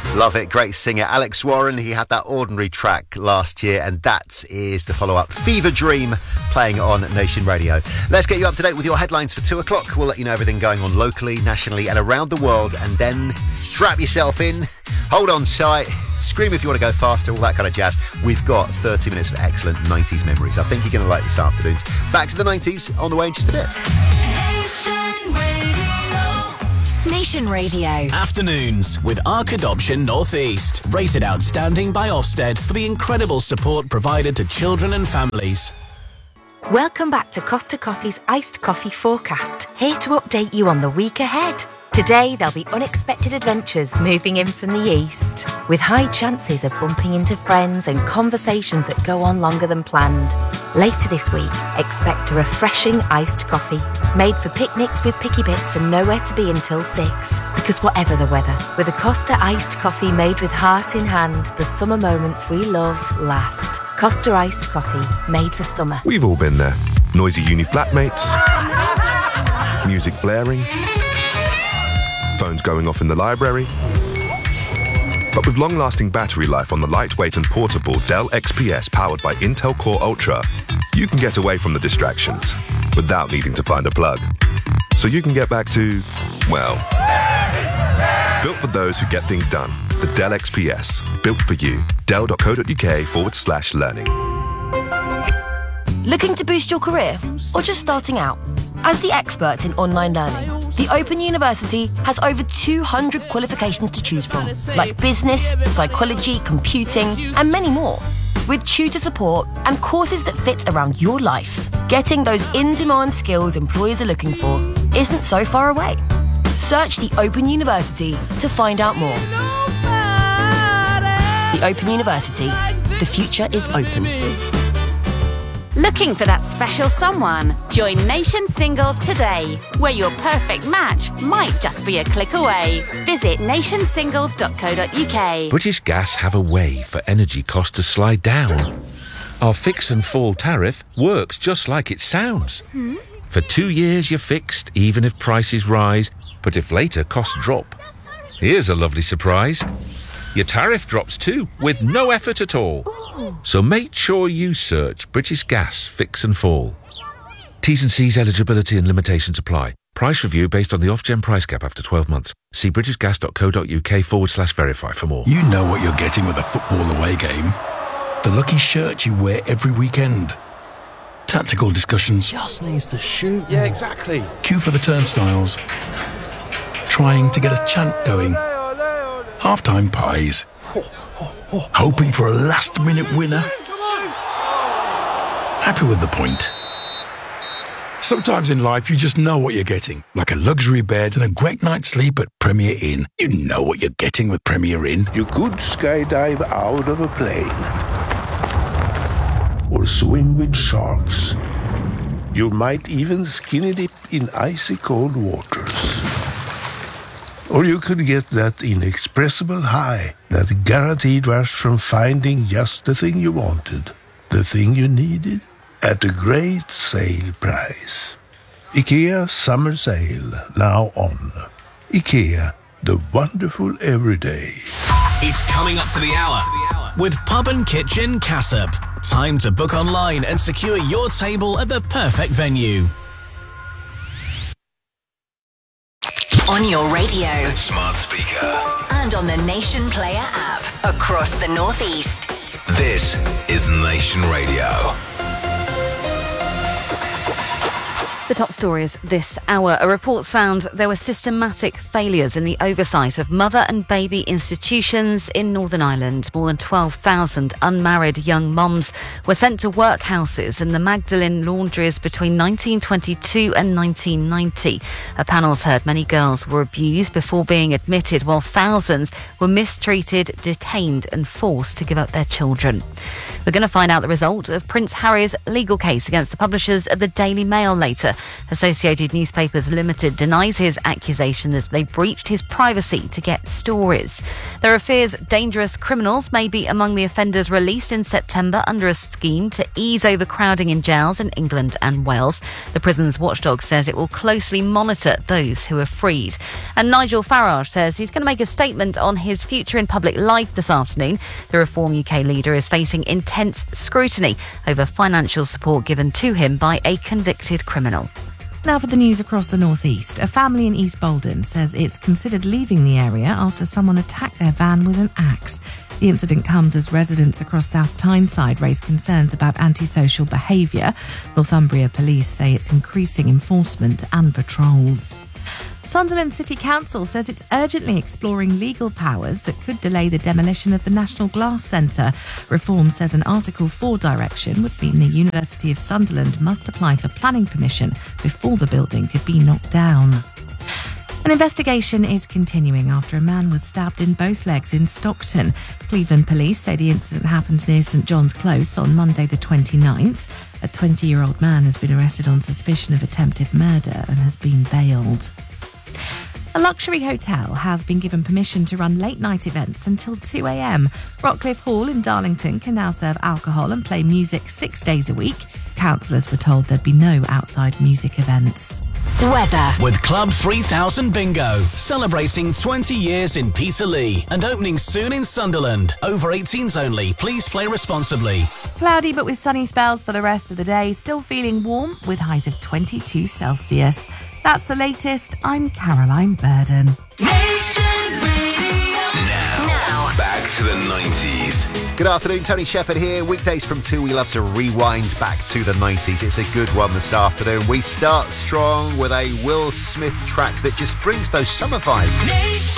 Love it. Great singer. Alex Warren, he had that Ordinary track last year, and that is the follow-up, Fever Dream, playing on Nation Radio. Let's get you up to date with your headlines for 2 o'clock. We'll let you know everything going on locally, nationally, and around the world, and then strap yourself in, hold on tight, scream if you want to go faster, all that kind of jazz. We've got 30 minutes of excellent 90s memories. I think you're going to like this afternoon's. Back to the 90s on the way in just a bit. Nation Radio. Afternoons with Arc Adoption North East. Rated outstanding by Ofsted for the incredible support provided to children and families. Welcome back to Costa Coffee's Iced Coffee Forecast. Here to update you on the week ahead. Today, there'll be unexpected adventures moving in from the east, with high chances of bumping into friends and conversations that go on longer than planned. Later this week, expect a refreshing iced coffee, made for picnics with picky bits and nowhere to be until 6. Because whatever the weather, with a Costa iced coffee made with heart in hand, the summer moments we love last. Costa iced coffee, made for summer. We've all been there. Noisy uni flatmates, music blaring, phones going off in the library. But with long-lasting battery life on the lightweight and portable Dell XPS powered by Intel Core Ultra, you can get away from the distractions without needing to find a plug. So you can get back to, well, built for those who get things done. The Dell XPS, built for you. Dell.co.uk/learning. Looking to boost your career or just starting out? As the experts in online learning, the Open University has over 200 qualifications to choose from, like business, psychology, computing, and many more. With tutor support and courses that fit around your life, getting those in-demand skills employers are looking for isn't so far away. Search the Open University to find out more. The Open University. The future is open. Looking for that special someone? Join Nation Singles today, where your perfect match might just be a click away. Visit nationsingles.co.uk. British Gas have a way for energy costs to slide down. Our fix and fall tariff works just like it sounds. For 2 years you're fixed, even if prices rise, but if later costs drop. Here's a lovely surprise. Your tariff drops too, with no effort at all. Ooh. So make sure you search British Gas Fix and Fall. T's and C's, eligibility and limitations apply. Price review based on the Ofgem price cap after 12 months. See britishgas.co.uk/verify for more. You know what you're getting with a football away game. The lucky shirt you wear every weekend. Tactical discussions. Just needs to shoot. Yeah, exactly. Queue for the turnstiles. Trying to get a chant going. Half-time pies. Hoping for a last-minute winner. Happy with the point. Sometimes in life you just know what you're getting. Like a luxury bed and a great night's sleep at Premier Inn. You know what you're getting with Premier Inn. You could skydive out of a plane. Or swim with sharks. You might even skinny dip in icy cold waters. Or you could get that inexpressible high, that guaranteed rush from finding just the thing you wanted, the thing you needed, at a great sale price. IKEA Summer Sale, now on. IKEA, the wonderful everyday. It's coming up to the hour with Pub and Kitchen Cassop. Time to book online and secure your table at the perfect venue. On your radio, smart speaker, and on the Nation Player app across the North East. This is Nation Radio. The top stories this hour. A report's found there were systematic failures in the oversight of mother and baby institutions in Northern Ireland. More than 12,000 unmarried young mums were sent to workhouses in the Magdalen laundries between 1922 and 1990. A panel's heard many girls were abused before being admitted, while thousands were mistreated, detained and forced to give up their children. We're going to find out the result of Prince Harry's legal case against the publishers of the Daily Mail later. Associated Newspapers Limited denies his accusation that they breached his privacy to get stories. There are fears dangerous criminals may be among the offenders released in September under a scheme to ease overcrowding in jails in England and Wales. The prison's watchdog says it will closely monitor those who are freed. And Nigel Farage says he's going to make a statement on his future in public life this afternoon. The Reform UK leader is facing intense scrutiny over financial support given to him by a convicted criminal. Now for the news across the northeast. A family in East Bolden says it's considered leaving the area after someone attacked their van with an axe. The incident comes as residents across South Tyneside raise concerns about antisocial behaviour. Northumbria police say it's increasing enforcement and patrols. Sunderland City Council says it's urgently exploring legal powers that could delay the demolition of the National Glass Centre. Reform says an Article 4 direction would mean the University of Sunderland must apply for planning permission before the building could be knocked down. An investigation is continuing after a man was stabbed in both legs in Stockton. Cleveland police say the incident happened near St John's Close on Monday the 29th. A 20-year-old man has been arrested on suspicion of attempted murder and has been bailed. A luxury hotel has been given permission to run late-night events until 2 a.m. Rockcliffe Hall in Darlington can now serve alcohol and play music 6 days a week. Councillors were told there'd be no outside music events. Weather. With Club 3000 Bingo, celebrating 20 years in Peterlee and opening soon in Sunderland. Over 18s only. Please play responsibly. Cloudy but with sunny spells for the rest of the day. Still feeling warm with highs of 22 Celsius. That's the latest. I'm Caroline Verdon. Now, back to the 90s. Good afternoon, Tony Shepherd here. Weekdays from 2, we love to rewind back to the 90s. It's a good one this afternoon. We start strong with a Will Smith track that just brings those summer vibes.